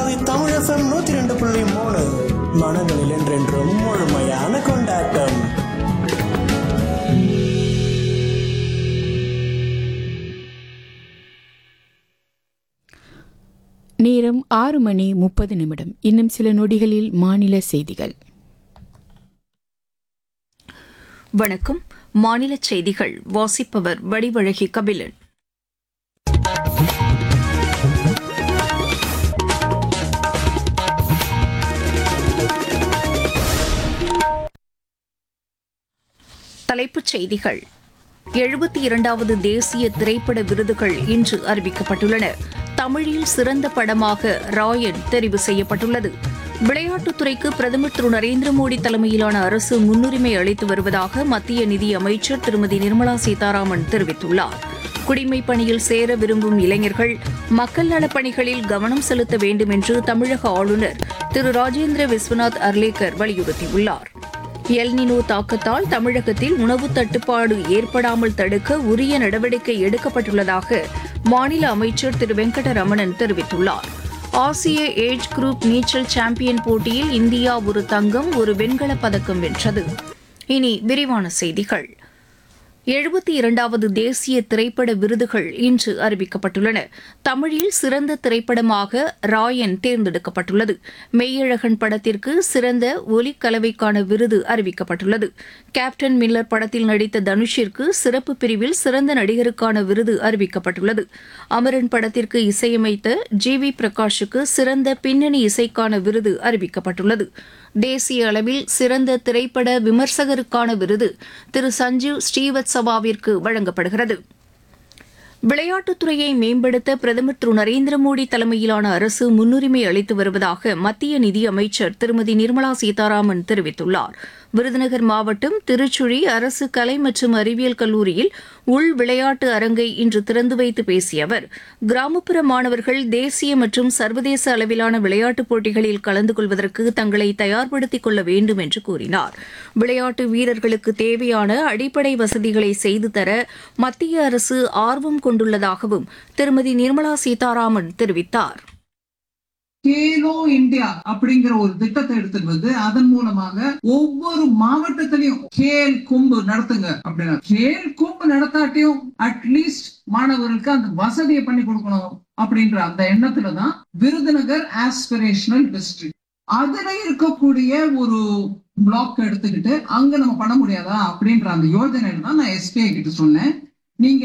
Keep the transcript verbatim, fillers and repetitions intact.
Thoothukudi Tamil FM நூத்தி ரெண்டு புள்ளி மூணு மனங்களில் என்றென்றும் முழுமையான கொண்டாட்டம். நேரம் ஆறு மணி முப்பது நிமிடம். இன்னும் சில நொடிகளில் மாநில செய்திகள். வணக்கம். மாநில செய்திகள் வாசிப்பவர் வடிவழகி கபிலன். தலைப்புச் செய்திகள். எழுபத்தி இரண்டாவது தேசிய திரைப்பட விருதுகள் இன்று அறிவிக்கப்பட்டுள்ளன. தமிழில் சிறந்த படமாக ராயன் தெரிவு செய்யப்பட்டுள்ளது. விளையாட்டுத்துறைக்கு பிரதமர் திரு நரேந்திர மோடி தலைமையிலான அரசு முன்னுரிமை அளித்து வருவதாக மத்திய நிதி அமைச்சர் திருமதி நிர்மலா சீதாராமன் தெரிவித்துள்ளார். குடிமைப் பணியில் சேர விரும்பும் இளைஞர்கள் மக்கள் நலப் பணிகளில் கவனம் செலுத்த வேண்டும் என்று தமிழக ஆளுநர் திரு ராஜேந்திர விஸ்வநாத் அர்லேக்கர் வலியுறுத்தியுள்ளார். எல்னினோ தாக்கத்தால் தமிழகத்தில் உணவு தட்டுப்பாடு ஏற்படாமல் தடுக்க உரிய நடவடிக்கை எடுக்கப்பட்டுள்ளதாக மாநில அமைச்சர் திரு வெங்கடரமணன் தெரிவித்துள்ளார். ஆசிய ஏஜ் குரூப் நீச்சல் சாம்பியன் போட்டியில் இந்தியா ஒரு தங்கம் ஒரு வெண்கலப் பதக்கம் வென்றது. இனி விரிவான செய்திகள். எழுபத்தி இரண்டாவது தேசிய திரைப்பட விருதுகள் இன்று அறிவிக்கப்பட்டுள்ளன. தமிழில் சிறந்த திரைப்படமாக ராயன் தேர்ந்தெடுக்கப்பட்டுள்ளது. மெய்யழகன் படத்திற்கு சிறந்த ஒலிக்கலவைக்கான விருது அறிவிக்கப்பட்டுள்ளது. கேப்டன் மில்லர் படத்தில் நடித்த தனுஷிற்கு சிறப்பு பிரிவில் சிறந்த நடிகருக்கான விருது அறிவிக்கப்பட்டுள்ளது. அமரன் படத்திற்கு இசையமைத்த ஜி வி பிரகாஷுக்கு சிறந்த பின்னணி இசைக்கான விருது அறிவிக்கப்பட்டுள்ளது. தேசிய அளவில் சிறந்த திரைப்பட விமர்சகருக்கான விருது திரு சஞ்சீவ் ஸ்ரீவத்சவாவிற்கு வழங்கப்படுகிறது. விளையாட்டுத்துறையை மேம்படுத்த பிரதமர் திரு நரேந்திர மோடி தலைமையிலான அரசு முன்னுரிமை அளித்து வருவதாக மத்திய நிதி அமைச்சர் திருமதி நிர்மலா சீதாராமன் தெரிவித்துள்ளார். விருதுநகர் மாவட்டம் திருச்சுழி அரசு கலை மற்றும் அறிவியல் கல்லூரியில் உள் விளையாட்டு அரங்கை இன்று திறந்து வைத்து பேசிய அவர், கிராமப்புற மாணவர்கள் தேசிய மற்றும் சர்வதேச அளவிலான விளையாட்டுப் போட்டிகளில் கலந்து கொள்வதற்கு தங்களை தயார்படுத்திக் கொள்ள வேண்டும் என்று கூறினார். விளையாட்டு வீரர்களுக்கு தேவையான அடிப்படை வசதிகளை செய்து தர மத்திய அரசு ஆர்வம் கொண்டுள்ளதாகவும் திருமதி நிர்மலா சீதாராமன் தெரிவித்தார். கேலோ இந்தியா அப்படிங்கிற ஒரு திட்டத்தை எடுத்துட்டு வந்து அதன் மூலமாக ஒவ்வொரு மாவட்டத்திலையும் கேல் கும்பு நடத்துங்க அப்படின்னா, கேல் கும்பு நடத்தாட்டியும் அட்லீஸ்ட் மாணவர்களுக்கு அந்த வசதியை பண்ணி கொடுக்கணும் அப்படின்ற அந்த எண்ணத்துலதான் விருதுநகர் ஆஸ்பிரேஷனல் டிஸ்ட்ரிக்ட் அதுல இருக்கக்கூடிய ஒரு பிளாக் எடுத்துக்கிட்டு அங்க நம்ம பண்ண முடியாதா அப்படின்ற அந்த யோஜனையில தான் நான் எஸ்பிஐ கிட்ட சொன்னேன். நீங்க